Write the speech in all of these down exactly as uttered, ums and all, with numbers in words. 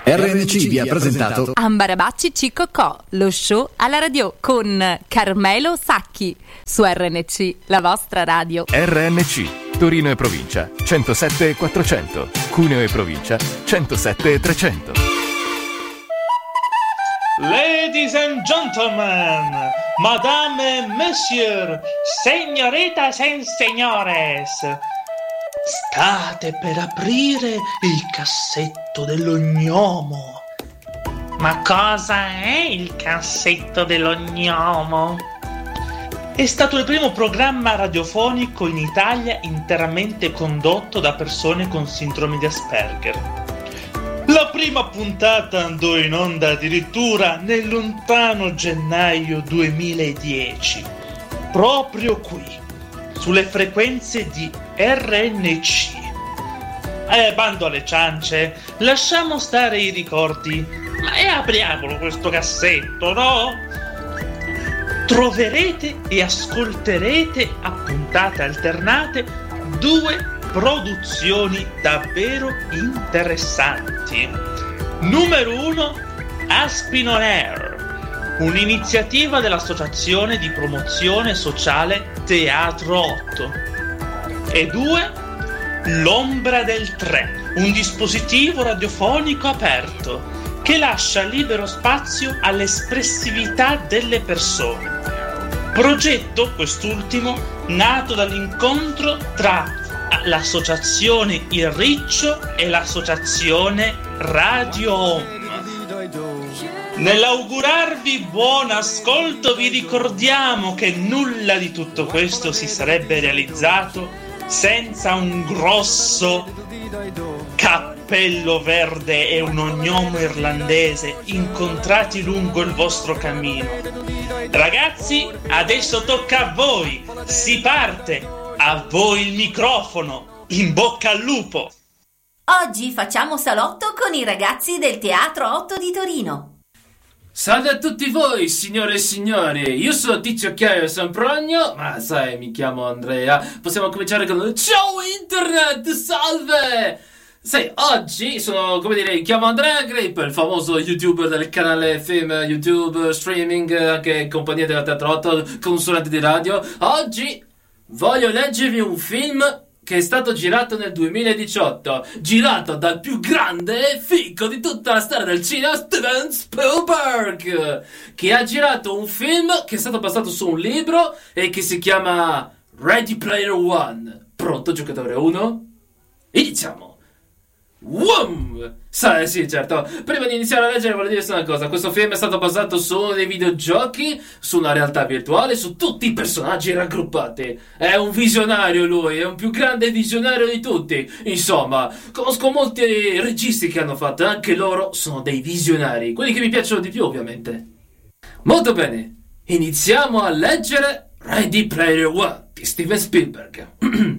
R N C vi ha presentato Ambarabacci Cicocò, lo show alla radio con Carmelo Sacchi su R N C, la vostra radio. R N C, Torino e provincia, centosette e quattrocento, Cuneo e provincia, centosette e trecento. Ladies and gentlemen, madame e monsieur, señoritas e señores, state per aprire il cassetto dell'ognomo. Ma cosa è il cassetto dell'ognomo? È stato il primo programma radiofonico in Italia interamente condotto da persone con sindrome di Asperger. La prima puntata andò in onda addirittura nel lontano gennaio duemiladieci, proprio qui, sulle frequenze di R N C. Eh, bando alle ciance, lasciamo stare i ricordi, ma e apriamolo questo cassetto, no? Troverete e ascolterete a puntate alternate due produzioni davvero interessanti. Numero uno, Aspin on Air, un'iniziativa dell'Associazione di Promozione Sociale Teatro otto. E due, L'Ombra del Tre, un dispositivo radiofonico aperto che lascia libero spazio all'espressività delle persone. Progetto, quest'ultimo, nato dall'incontro tra l'associazione Il Riccio e l'associazione Radio Home. Nell'augurarvi buon ascolto vi ricordiamo che nulla di tutto questo si sarebbe realizzato senza un grosso cappello verde e un ognomo irlandese incontrati lungo il vostro cammino. Ragazzi, adesso tocca a voi, si parte! A voi il microfono, in bocca al lupo! Oggi facciamo salotto con i ragazzi del Teatro otto di Torino. Salve a tutti voi, signore e signori, io sono Tizio Chiaio Samprogno, ma sai, mi chiamo Andrea. Possiamo cominciare con un ciao internet, salve! Sai, oggi sono, come dire, mi chiamo Andrea Grip, il famoso youtuber del canale Film, YouTube, streaming, anche compagnia della Teatro otto, consulente di radio. Oggi voglio leggervi un film che è stato girato nel duemiladiciotto, girato dal più grande fico di tutta la storia del cinema, Steven Spielberg, che ha girato un film che è stato basato su un libro e che si chiama Ready Player One. Pronto, giocatore uno? Iniziamo! Wum! Sai, sì, certo. Prima di iniziare a leggere voglio dirvi una cosa. Questo film è stato basato su uno dei videogiochi, su una realtà virtuale, su tutti i personaggi raggruppati. È un visionario lui, è un più grande visionario di tutti. Insomma, conosco molti registi che hanno fatto, anche loro sono dei visionari, quelli che mi piacciono di più, ovviamente. Molto bene, iniziamo a leggere Ready Player One di Steven Spielberg.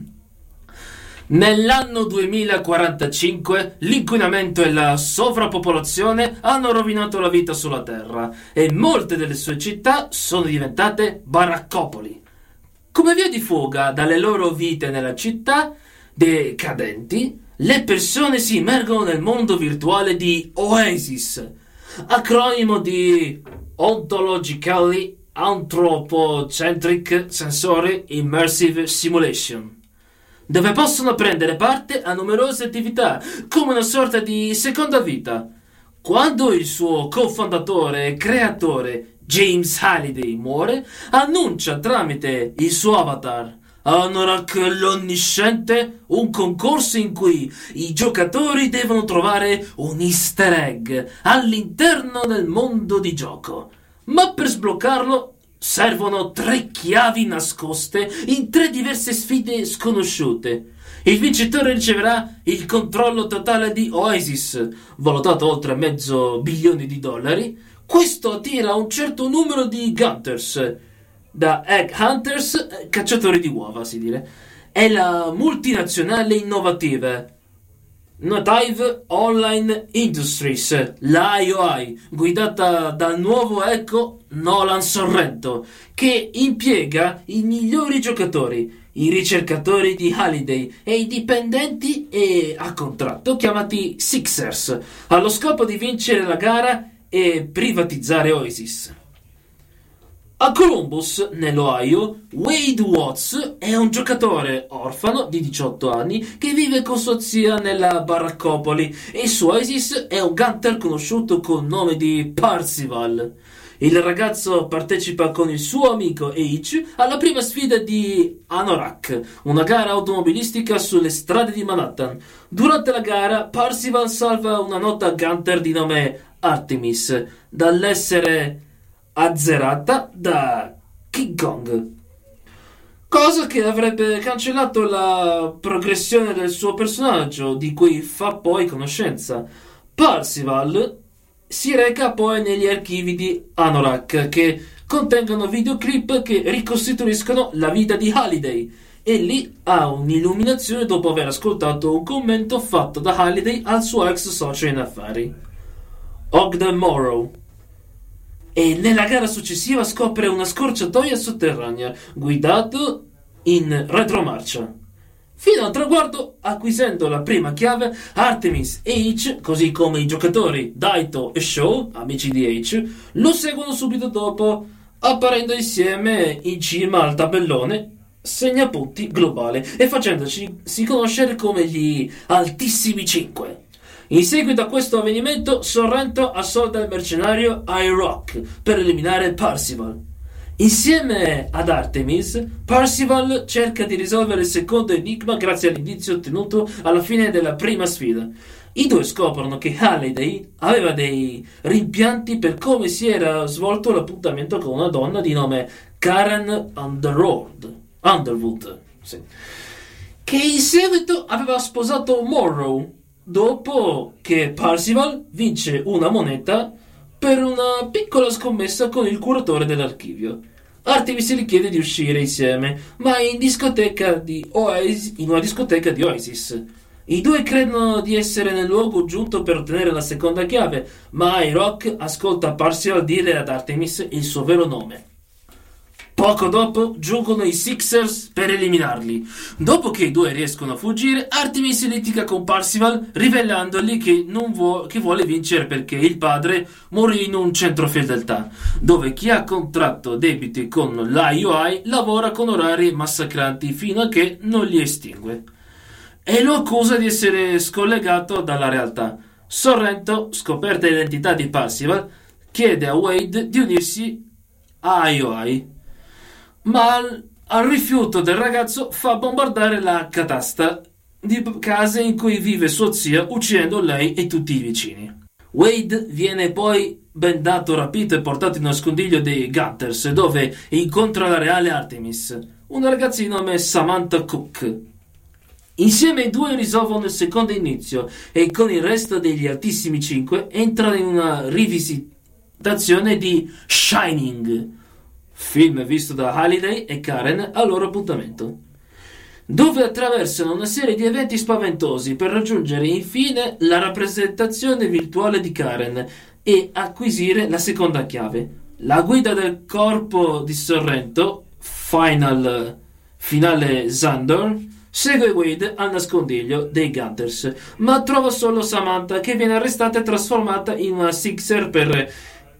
Nell'anno duemilaquarantacinque l'inquinamento e la sovrappopolazione hanno rovinato la vita sulla Terra e molte delle sue città sono diventate baraccopoli. Come via di fuga dalle loro vite nella città decadenti, le persone si immergono nel mondo virtuale di Oasis, acronimo di Ontologically Anthropocentric Sensory Immersive Simulation, dove possono prendere parte a numerose attività, come una sorta di seconda vita. Quando il suo cofondatore e creatore, James Halliday, muore, annuncia tramite il suo avatar, Anorak l'Onnisciente, un concorso in cui i giocatori devono trovare un easter egg all'interno del mondo di gioco. Ma per sbloccarlo servono tre chiavi nascoste in tre diverse sfide sconosciute. Il vincitore riceverà il controllo totale di Oasis, valutato oltre mezzo bilione di dollari. Questo attira un certo numero di Gunters, da Egg Hunters, cacciatori di uova si dire. È la multinazionale innovativa Native Online Industries, la I O I, guidata dal nuovo eco Nolan Sorrento, che impiega i migliori giocatori, i ricercatori di Halliday e i dipendenti e a contratto chiamati Sixers, allo scopo di vincere la gara e privatizzare Oasis. A Columbus, nell'Ohio, Wade Watts è un giocatore orfano di diciotto anni che vive con sua zia nella baraccopoli e su Oasis è un gunter conosciuto col nome di Parzival. Il ragazzo partecipa con il suo amico H alla prima sfida di Anorak, una gara automobilistica sulle strade di Manhattan. Durante la gara, Parzival salva una nota gunter di nome Artemis dall'essere azzerata da King Kong, cosa che avrebbe cancellato la progressione del suo personaggio, di cui fa poi conoscenza. Parzival si reca poi negli archivi di Anorak, che contengono videoclip che ricostituiscono la vita di Halliday, e lì ha un'illuminazione dopo aver ascoltato un commento fatto da Halliday al suo ex socio in affari, Ogden Morrow. E nella gara successiva scopre una scorciatoia sotterranea, guidato in retromarcia, fino al traguardo, acquisendo la prima chiave. Artemis e H, così come i giocatori Daito e Shaw, amici di H, lo seguono subito dopo, apparendo insieme in cima al tabellone segnapunti globale e facendoci si conoscere come gli Altissimi Cinque. In seguito a questo avvenimento, Sorrento assolda il mercenario I-Rock per eliminare Parzival. Insieme ad Artemis, Parzival cerca di risolvere il secondo enigma grazie all'indizio ottenuto alla fine della prima sfida. I due scoprono che Halliday aveva dei rimpianti per come si era svolto l'appuntamento con una donna di nome Karen Underwood, Underwood sì, che in seguito aveva sposato Morrow, dopo che Parzival vince una moneta per una piccola scommessa con il curatore dell'archivio. Artemis gli chiede di uscire insieme, ma in discoteca di Oasis, in una discoteca di Oasis. I due credono di essere nel luogo giunto per ottenere la seconda chiave, ma I-Rock ascolta Parzival dire ad Artemis il suo vero nome. Poco dopo giungono i Sixers per eliminarli. Dopo che i due riescono a fuggire, Artemis litiga con Parzival rivelandogli che, non vuo- che vuole vincere perché il padre morì in un centro fedeltà, dove chi ha contratto debiti con l'I O I lavora con orari massacranti fino a che non li estingue, e lo accusa di essere scollegato dalla realtà. Sorrento, scoperta l'identità di Parzival, chiede a Wade di unirsi a I O I, ma al, al rifiuto del ragazzo fa bombardare la catasta di case in cui vive sua zia, uccidendo lei e tutti i vicini. Wade viene poi bendato, rapito e portato in un nascondiglio dei Gunters, dove incontra la reale Artemis, una ragazza di nome Samantha Cook. Insieme i due risolvono il secondo inizio e con il resto degli Altissimi Cinque entrano in una rivisitazione di Shining, film visto da Halliday e Karen al loro appuntamento, dove attraversano una serie di eventi spaventosi per raggiungere infine la rappresentazione virtuale di Karen e acquisire la seconda chiave. La guida del corpo di Sorrento, Final Finale Xandor, segue Wade al nascondiglio dei Gunters, ma trova solo Samantha, che viene arrestata e trasformata in una Sixer per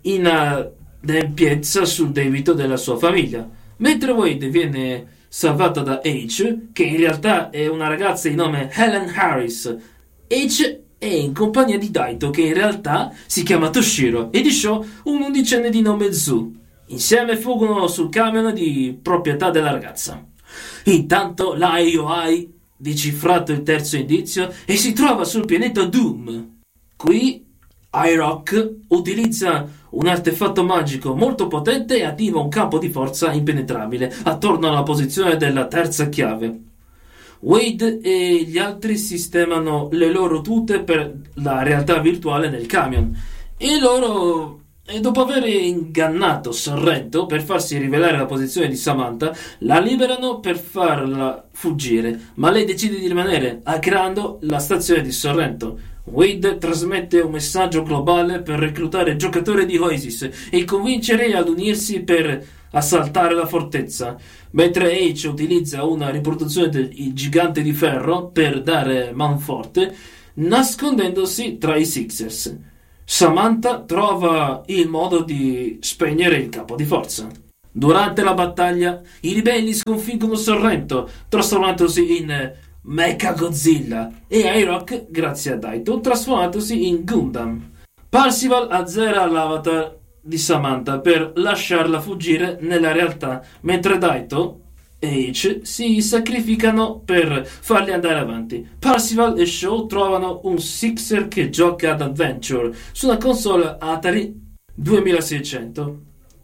inadempienza sul debito della sua famiglia, mentre Wade viene salvata da H, che in realtà è una ragazza di nome Helen Harris. H è in compagnia di Daito, che in realtà si chiama Toshiro, e di Shaw, un undicenne di nome Zu. Insieme fuggono sul camion di proprietà della ragazza. Intanto l'I O I decifrato il terzo indizio e si trova sul pianeta Doom. Qui I-Rock utilizza un artefatto magico molto potente e attiva un campo di forza impenetrabile attorno alla posizione della terza chiave. Wade e gli altri sistemano le loro tute per la realtà virtuale nel camion e loro, e dopo aver ingannato Sorrento per farsi rivelare la posizione di Samantha, la liberano per farla fuggire, ma lei decide di rimanere, hackerando la stazione di Sorrento. Wade trasmette un messaggio globale per reclutare giocatori di Oasis e convincere ad unirsi per assaltare la fortezza, mentre H utilizza una riproduzione del gigante di ferro per dare manforte, nascondendosi tra i Sixers. Samantha trova il modo di spegnere il capo di forza. Durante la battaglia, i ribelli sconfiggono Sorrento, trasformandosi in Mechagodzilla, e I-Rock, grazie a Daito, trasformatosi in Gundam. Parzival azzera l'avatar di Samantha per lasciarla fuggire nella realtà, mentre Daito e H si sacrificano per farli andare avanti. Parzival e Shaw trovano un Sixer che gioca ad Adventure su una console Atari duemilaseicento,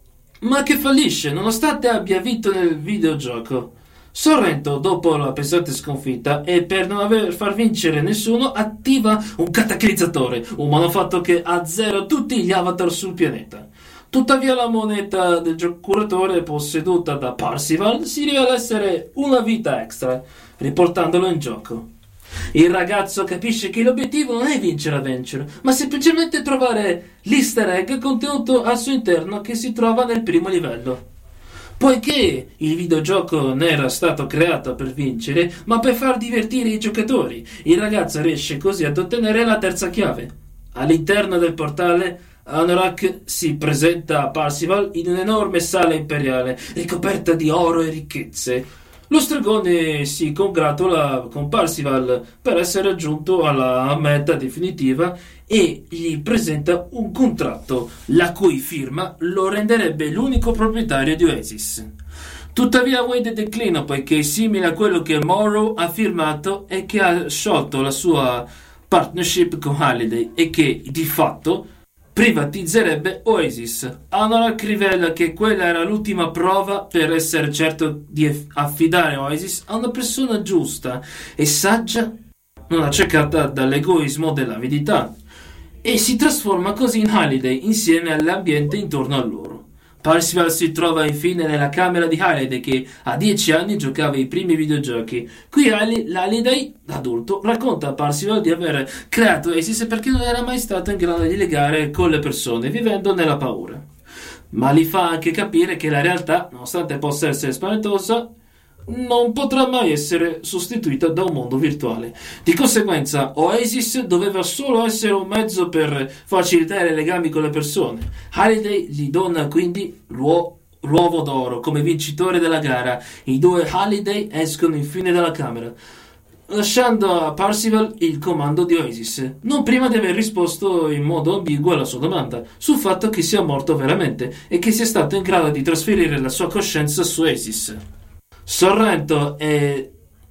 ma che fallisce nonostante abbia vinto nel videogioco. Sorrento, dopo la pesante sconfitta e per non aver far vincere nessuno, attiva un cataclizzatore, un manufatto che azzera tutti gli avatar sul pianeta. Tuttavia la moneta del curatore posseduta da Parzival si rivela essere una vita extra, riportandolo in gioco. Il ragazzo capisce che l'obiettivo non è vincere Adventure, ma semplicemente trovare l'easter egg contenuto al suo interno che si trova nel primo livello. Poiché il videogioco non era stato creato per vincere, ma per far divertire i giocatori, il ragazzo riesce così ad ottenere la terza chiave. All'interno del portale, Anorak si presenta a Parzival in un'enorme sala imperiale ricoperta di oro e ricchezze. Lo stregone si congratula con Parzival per essere giunto alla meta definitiva e gli presenta un contratto, la cui firma lo renderebbe l'unico proprietario di Oasis. Tuttavia Wade declina, poiché è simile a quello che Morrow ha firmato e che ha sciolto la sua partnership con Halliday e che, di fatto, privatizzerebbe Oasis. Anorak rivela che quella era l'ultima prova per essere certo di affidare Oasis a una persona giusta e saggia, non accecata dall'egoismo dell'avidità, e si trasforma così in Halliday insieme all'ambiente intorno a loro. Parzival si trova infine nella camera di Halliday, che a dieci anni giocava i primi videogiochi. Qui Halliday, adulto, racconta a Parzival di aver creato Oasis perché non era mai stato in grado di legare con le persone, vivendo nella paura. Ma gli fa anche capire che la realtà, nonostante possa essere spaventosa, non potrà mai essere sostituita da un mondo virtuale. Di conseguenza, Oasis doveva solo essere un mezzo per facilitare i legami con le persone. Halliday gli dona quindi l'uo- l'uovo d'oro come vincitore della gara. I due Halliday escono infine dalla camera, lasciando a Parzival il comando di Oasis, non prima di aver risposto in modo ambiguo alla sua domanda sul fatto che sia morto veramente e che sia stato in grado di trasferire la sua coscienza su Oasis. Sorrento e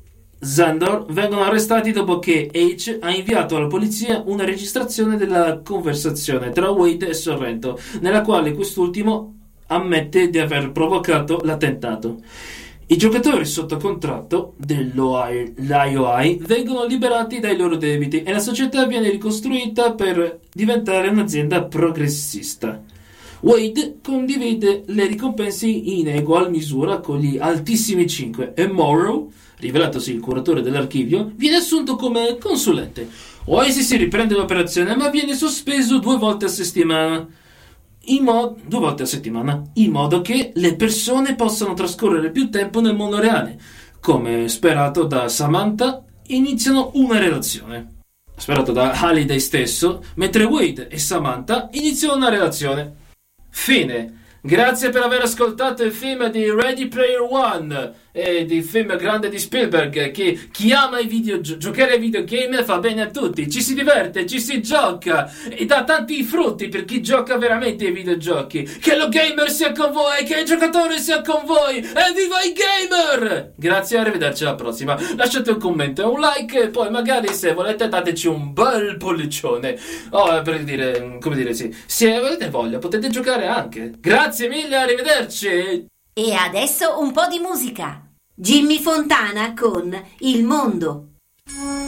Zandor vengono arrestati dopo che H ha inviato alla polizia una registrazione della conversazione tra Wade e Sorrento, nella quale quest'ultimo ammette di aver provocato l'attentato. I giocatori sotto contratto dell'I O I vengono liberati dai loro debiti e la società viene ricostruita per diventare un'azienda progressista. Wade condivide le ricompense in egual misura con gli altissimi cinque e Morrow, rivelatosi il curatore dell'archivio, viene assunto come consulente. Oasis si riprende l'operazione ma viene sospeso due volte a settimana, in mo- due volte a settimana, in modo che le persone possano trascorrere più tempo nel mondo reale. Come sperato da Samantha, iniziano una relazione. Sperato da Halliday stesso, mentre Wade e Samantha iniziano una relazione. Fine. Grazie per aver ascoltato il film di Ready Player One e di film grande di Spielberg, che chi ama i video, giocare ai videogame fa bene a tutti, ci si diverte, ci si gioca e dà tanti frutti per chi gioca veramente ai videogiochi. Che lo gamer sia con voi, che il giocatore sia con voi, e viva i gamer! Grazie, arrivederci alla prossima. Lasciate un commento e un like e poi magari se volete dateci un bel pollicione. Oh, per dire, come dire, sì, se avete voglia potete giocare anche. Grazie mille, arrivederci. E adesso un po' di musica. Jimmy Fontana con Il Mondo.